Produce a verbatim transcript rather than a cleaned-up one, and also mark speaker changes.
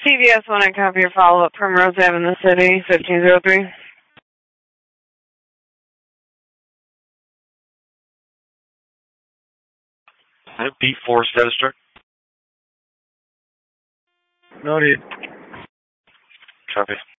Speaker 1: C B S one, I copy your follow-up. Primrose Ave in the city, fifteen oh three.
Speaker 2: B four status check.
Speaker 3: Noted.
Speaker 2: Copy.